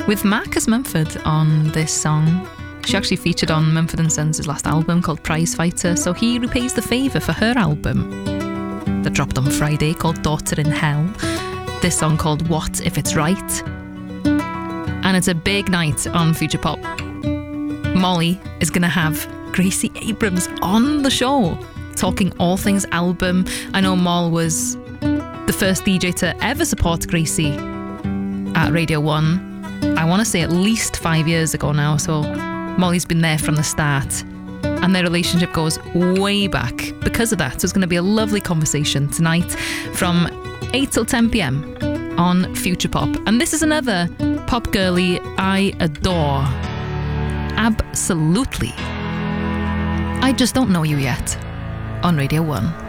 with Marcus Mumford on this song. She actually featured on Mumford & Sons' last album called Prize Fighter, so he repays the favour for her album that dropped on Friday called Daughter in Hell. This song called What If It's Right. And it's a big night on Future Pop. Molly is going to have Gracie Abrams on the show, talking all things album. I know Moll was the first DJ to ever support Gracie at Radio 1. I want to say at least 5 years ago now, so Molly's been there from the start. And their relationship goes way back because of that. So it's going to be a lovely conversation tonight from 8 till 10 p.m. on Future Pop. And this is another pop girly I adore. Absolutely. I Just Don't Know You Yet on Radio 1.